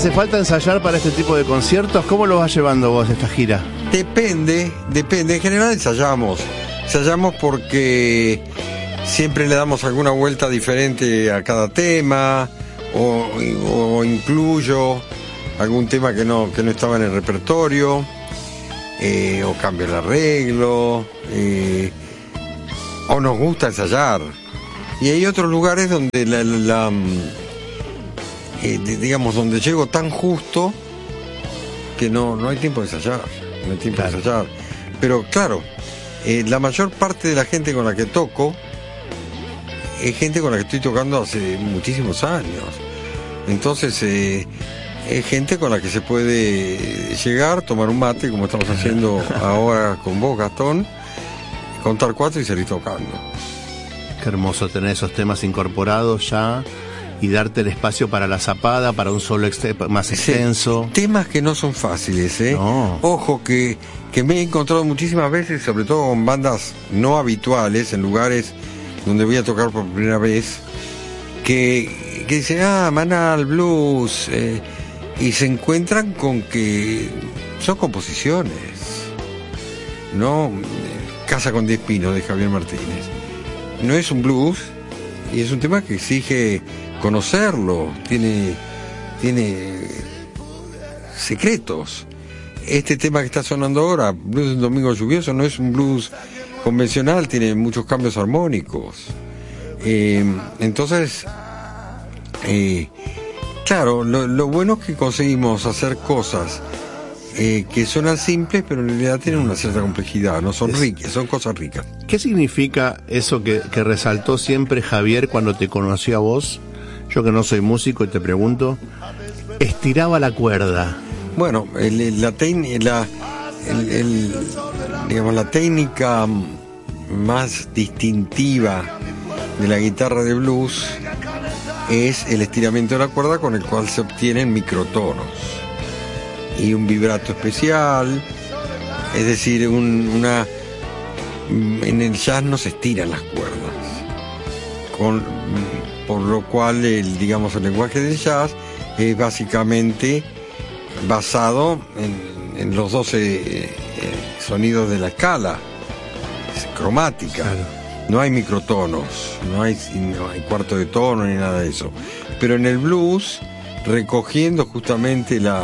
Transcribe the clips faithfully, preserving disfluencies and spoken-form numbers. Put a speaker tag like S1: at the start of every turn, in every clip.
S1: ¿Hace falta ensayar para este tipo de conciertos? ¿Cómo lo vas llevando vos esta gira?
S2: Depende, depende. En general ensayamos. Ensayamos porque siempre le damos alguna vuelta diferente a cada tema, o, o incluyo algún tema que no, que no estaba en el repertorio, eh, o cambio el arreglo, eh, o nos gusta ensayar. Y hay otros lugares donde la, la, la eh, digamos, donde llego tan justo que no, no hay tiempo de ensayar, no hay tiempo claro. de ensayar. Pero claro, eh, la mayor parte de la gente con la que toco es gente con la que estoy tocando hace muchísimos años. Entonces, eh, es gente con la que se puede llegar, tomar un mate, como estamos haciendo ahora con vos, Gastón, contar cuatro y salir tocando.
S1: Qué hermoso tener esos temas incorporados ya y darte el espacio para la zapada, para un solo ext- más extenso.
S2: Sí, temas que no son fáciles, ¿eh? No. Ojo, que, que me he encontrado muchísimas veces, sobre todo con bandas no habituales, en lugares donde voy a tocar por primera vez, que, que dicen, ah, Manal, blues, eh, y se encuentran con que son composiciones, ¿no? Casa con diez pinos de Javier Martínez. No es un blues, y es un tema que exige conocerlo, tiene, tiene secretos. Este tema que está sonando ahora, Blues de un domingo lluvioso, no es un blues convencional, tiene muchos cambios armónicos. Eh, entonces, eh, claro, lo, lo bueno es que conseguimos hacer cosas Eh, que suenan simples, pero en realidad tienen una cierta complejidad, no son ricas, son cosas ricas.
S1: ¿Qué significa eso que, que resaltó siempre Javier cuando te conoció a vos? Yo que no soy músico y te pregunto, estiraba la cuerda.
S2: Bueno, el, la, tec- la, el, el, digamos, la técnica más distintiva de la guitarra de blues es el estiramiento de la cuerda, con el cual se obtienen microtonos y un vibrato especial, es decir, un, una en el jazz no se estiran las cuerdas, con, por lo cual el, digamos, el lenguaje del jazz es básicamente basado en, en los doce eh, sonidos de la escala cromática. Claro. No hay microtonos, no hay, no hay cuarto de tono ni nada de eso, pero en el blues, recogiendo justamente la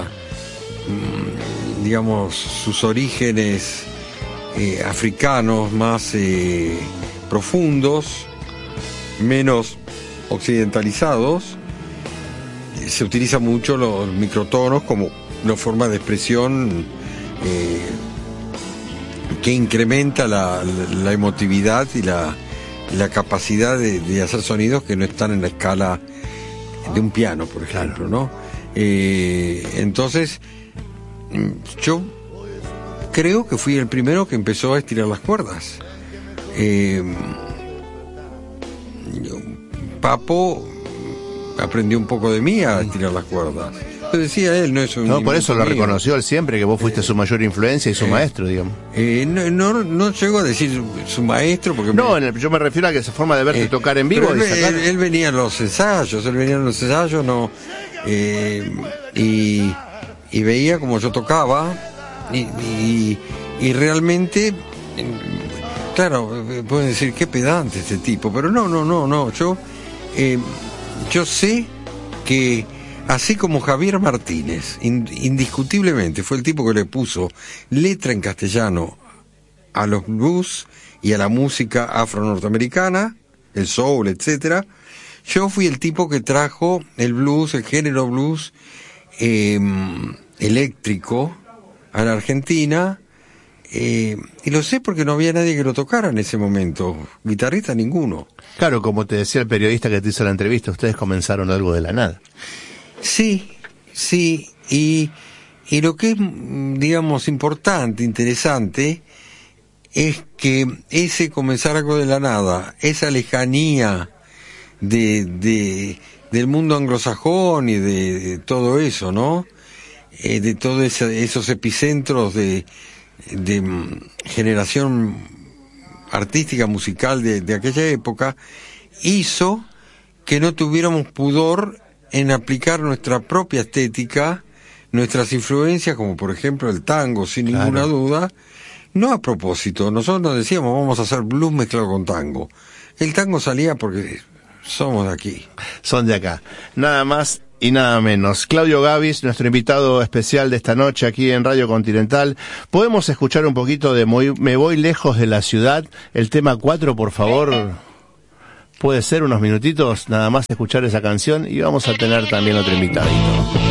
S2: digamos sus orígenes eh, africanos más eh, profundos, menos occidentalizados, eh, se utiliza mucho los microtonos como una forma de expresión eh, que incrementa la, la, la emotividad y la, la capacidad de, de hacer sonidos que no están en la escala de un piano, por ejemplo, ¿no? Eh, entonces yo creo que fui el primero que empezó a estirar las cuerdas. Eh, Papo aprendió un poco de mí a estirar las cuerdas. Lo decía él, no es un...
S1: No, por eso lo mío. Reconoció él siempre, que vos fuiste eh, su mayor influencia y su eh, maestro, digamos.
S2: Eh, no, no, no llego a decir su, su maestro, porque...
S1: No,
S2: me,
S1: en el, yo me refiero a que esa forma de verte eh, tocar en vivo...
S2: Él,
S1: y sacar...
S2: él, él venía a los ensayos, él venía a los ensayos, no... Eh, y... y veía como yo tocaba y, y, y realmente, claro, pueden decir qué pedante este tipo, pero no, no, no, no, yo eh, yo sé que así como Javier Martínez in, indiscutiblemente fue el tipo que le puso letra en castellano a los blues y a la música afro-norteamericana, el soul, etcétera, yo fui el tipo que trajo el blues, el género blues Eh, eléctrico a la Argentina, eh, y lo sé porque no había nadie que lo tocara en ese momento, guitarrista ninguno.
S1: Claro, como te decía el periodista que te hizo la entrevista, ustedes comenzaron algo de la nada.
S2: Sí, sí, y, y lo que es, digamos, importante, interesante, es que ese comenzar algo de la nada, esa lejanía de, de del mundo anglosajón y de, de todo eso, ¿no? Eh, de todos ese, esos epicentros de, de generación artística, musical de, de aquella época, hizo que no tuviéramos pudor en aplicar nuestra propia estética, nuestras influencias, como por ejemplo el tango, sin
S1: Claro.
S2: ninguna duda, no a propósito. Nosotros nos decíamos, vamos a hacer blues mezclado con tango. El tango salía porque somos de aquí.
S1: Son de acá. Nada más y nada menos. Claudio Gabis, nuestro invitado especial de esta noche aquí en Radio Continental. ¿Podemos escuchar un poquito de Muy- Me voy lejos de la ciudad? El tema cuatro, por favor. Puede ser unos minutitos, nada más escuchar esa canción y vamos a tener también otro invitadito.